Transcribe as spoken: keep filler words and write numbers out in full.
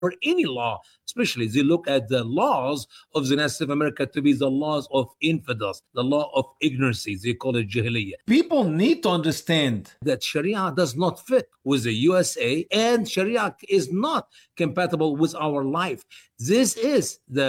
or any law, especially they look at the laws of the United States of America to be the laws of infidels, the law of ignorancy. They call it jahiliyyah. People need to understand that Sharia does not fit with the U S A, and Sharia is not compatible with our life. This is the